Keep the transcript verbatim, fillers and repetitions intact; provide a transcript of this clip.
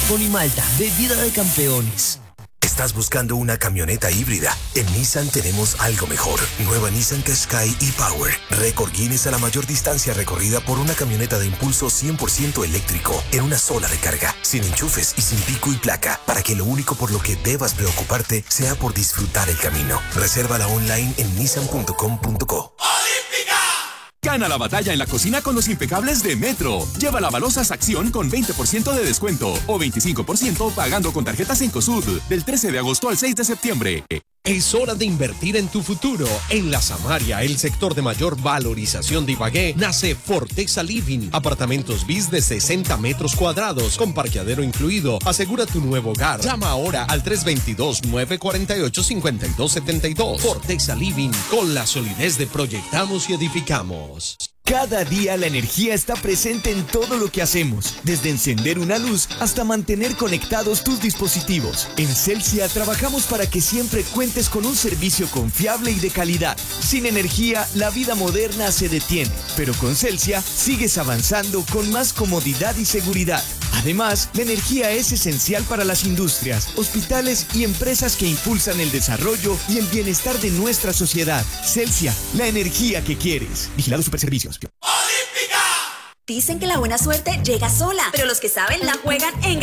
Pony Malta, bebida de campeones. ¿Estás buscando una camioneta híbrida? En Nissan tenemos algo mejor. Nueva Nissan Qashqai e-Power. Récord Guinness a la mayor distancia recorrida por una camioneta de impulso cien por ciento eléctrico en una sola recarga, sin enchufes y sin pico y placa, para que lo único por lo que debas preocuparte sea por disfrutar el camino. Resérvala online en nissan punto com punto co. Gana la batalla en la cocina con los impecables de Metro. Lleva la Balosas Acción con veinte por ciento de descuento o veinticinco por ciento pagando con tarjetas Cencosud del trece de agosto al seis de septiembre. Es hora de invertir en tu futuro. En La Samaria, el sector de mayor valorización de Ibagué, nace Forteza Living. Apartamentos bis de sesenta metros cuadrados, con parqueadero incluido. Asegura tu nuevo hogar. Llama ahora al tres dos dos, nueve cuatro ocho, cinco dos siete dos. Forteza Living, con la solidez de proyectamos y edificamos. Cada día la energía está presente en todo lo que hacemos, desde encender una luz hasta mantener conectados tus dispositivos. En Celsia trabajamos para que siempre cuentes con un servicio confiable y de calidad. Sin energía, la vida moderna se detiene, pero con Celsia sigues avanzando con más comodidad y seguridad. Además, la energía es esencial para las industrias, hospitales y empresas que impulsan el desarrollo y el bienestar de nuestra sociedad. Celsia, la energía que quieres. Vigilado Superservicios. Dicen que la buena suerte llega sola, pero los que saben la juegan en